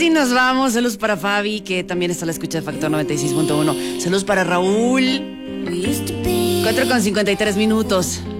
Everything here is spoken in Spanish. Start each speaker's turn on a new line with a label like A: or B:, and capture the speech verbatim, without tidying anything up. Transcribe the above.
A: sí nos vamos. Saludos para Fabi, que también está a la escucha de Factor noventa y seis punto uno. Saludos para Raúl. cuatro con cincuenta y tres minutos.